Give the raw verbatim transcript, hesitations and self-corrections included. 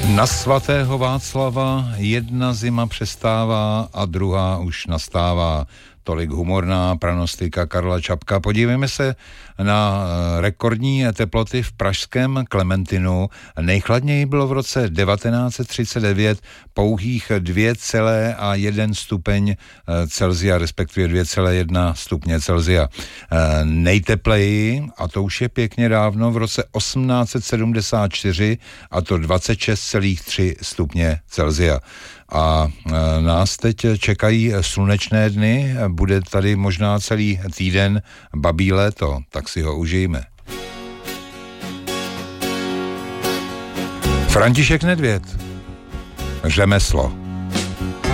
Na svatého Václava jedna zima přestává a druhá už nastává. Tolik humorná pranostika Karla Čapka. Podívejme se na rekordní teploty v pražském Klementinu. Nejchladněji bylo v roce devatenáct set třicet devět pouhých dva celé jedna stupeň Celsia, respektive dva celé jedna stupně Celsia. Nejtepleji, a to už je pěkně dávno, v roce osmnáct set sedmdesát čtyři, a to dvacet šest celá tři stupně Celsia. A nás teď čekají slunečné dny, bude tady možná celý týden babí léto, tak si ho užijme. František Nedvěd, Řemeslo.